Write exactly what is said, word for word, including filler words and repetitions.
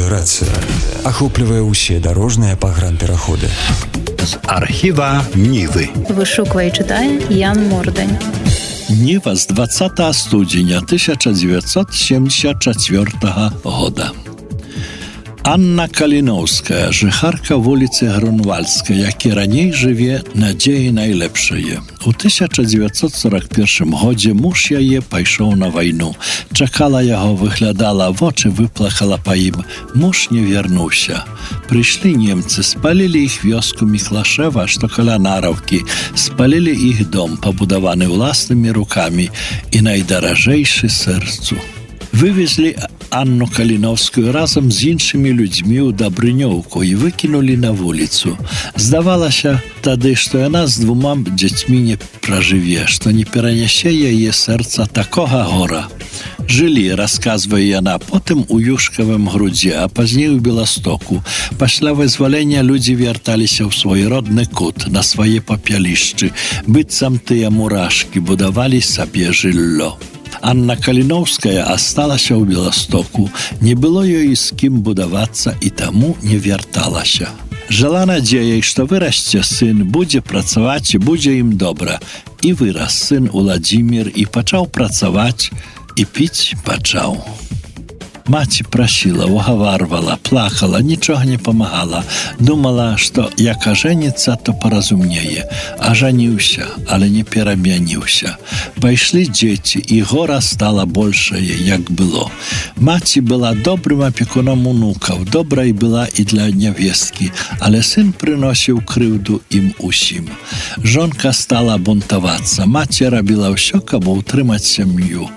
Меліярацыя ахоплівае ўсе дарожныя пагранпераходы. З архіва Нівы. Вышуквае і чытае Ян Мордань. Ніва з двадцятага студзеня тысяча дзевяцьсот семьдесят четвёртага года. Анна Каліноўская, жыхарка вуліцы Грунвальдскай, які раней жыве надзеі найлепшае. У тысяча дзевяцьсот сорок першым годзе муж яе пайшоў на вайну. Чакала яго, выглядала, вочы выплакала па ім. Муж не вярнуўся. Прыйшлі немцы, спалілі іх вёску Міклашева, што каля Нараўкі, спалілі іх дом, пабудаваны ўласнымі рукамі і найдаражэйшы сэрцу. Вывезлі Анну Каліноўскую разам з іншымі людзьмі ў Дабрынёўку і выкінулі на вуліцу. Здавалася тады, што яна з двума дзецьмі не пражыве, што не перанясе яе сэрца такога гора. Жылі, расказвае яна, потым у Юшкавым Грудзе, а пазней у Беластоку. Пасля вызвалення людзі вярталіся ў свой родны кут, на свае папялішчы, быццам тыя мурашкі будавалі сабе жыллё. Анна Каліноўская асталася ў Беластоку, не было ёй з кім будавацца і таму не вярталася. Жыла надзеяй, што вырасце сын, будзе працаваць і будзе ім добра. І вырас сын Уладзімір і пачаў працаваць, і піць пачаў. Маці прасіла, угаварвала, плакала, нічога не памагала. Думала, што як ажэніцца, то паразумнее. Ажаніўся, але не перамяніўся. Пайшлі дзеці, і гора стала большае, як было. Маці была добрым апекуном унукаў, добрай была і для нявесткі, але сын прыносіў крыўду ім усім. Жонка стала бунтавацца. Маці рабіла ўсё, каб утрымаць сям'ю.